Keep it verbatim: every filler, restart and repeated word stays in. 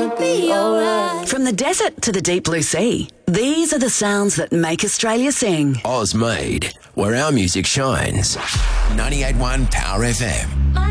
gonna be alright. From the desert to the deep blue sea, these are the sounds that make Australia sing. Oz Made, where our music shines. ninety-eight point one Power F M.